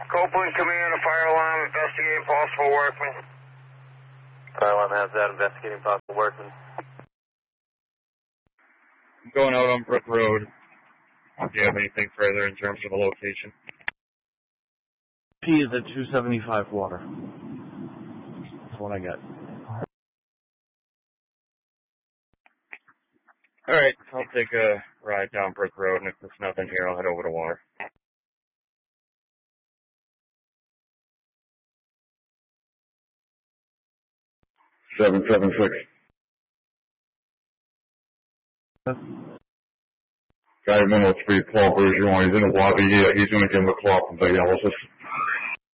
Copeland Command, a fire alarm, investigating possible workman. Fire alarm has that, investigating possible workman. I'm going out on Brook Road. Do you have anything further in terms of a location? P is at 275 water. That's what I got. Alright, I'll take a ride down Brook Road, and if there's nothing here, I'll head over to water. 776. Guy 103, Paul Bergeron. He's in the lobby. He's going to give him a call from dialysis.